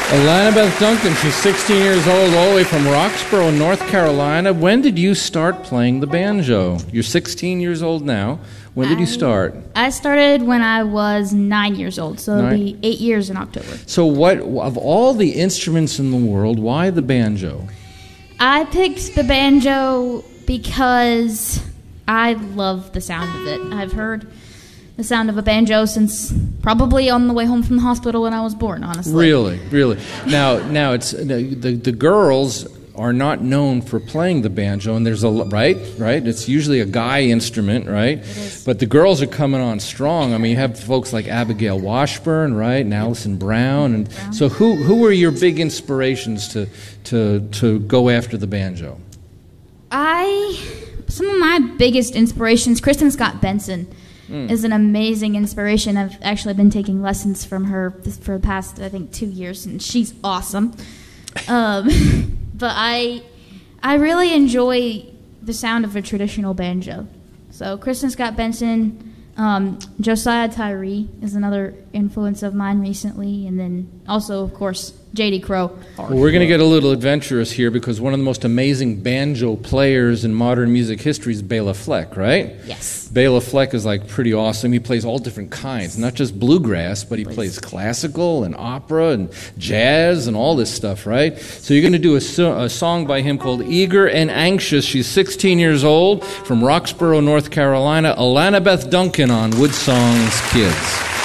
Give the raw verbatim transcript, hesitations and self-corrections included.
Alana Beth Duncan, she's sixteen years old, all the way from Roxborough, North Carolina. When did you start playing the banjo? You're sixteen years old now. When did I, you start? I started when I was nine years old, so it'll Nine. be eight years in October. So what, of all the instruments in the world, why the banjo? I picked the banjo because I love the sound of it. I've heard the sound of a banjo since probably on the way home from the hospital when I was born, honestly. Really, really. Now, now it's the the girls are not known for playing the banjo, and there's a right, right. It's usually a guy instrument, right? It is. But the girls are coming on strong. I mean, you have folks like Abigail Washburn, right, and Allison Brown, and Brown. so who who were your big inspirations to to to go after the banjo? I some of my biggest inspirations, Kristen Scott Benson. Mm. Is an amazing inspiration. I've actually been taking lessons from her for the past, I think, two years, and she's awesome. Um, but I, I really enjoy the sound of a traditional banjo. So Kristen Scott Benson, um, Josiah Tyree is another influence of mine recently, and then also, of course, J D Crowe. Well, we're going to get a little adventurous here because one of the most amazing banjo players in modern music history is Bela Fleck, right? Yes. Bela Fleck is like pretty awesome. He plays all different kinds, not just bluegrass, but he plays classical and opera and jazz and all this stuff, right? So you're going to do a, so- a song by him called Eager and Anxious. She's sixteen years old from Roxborough, North Carolina. Alana Beth Duncan on Woodsong's Kids.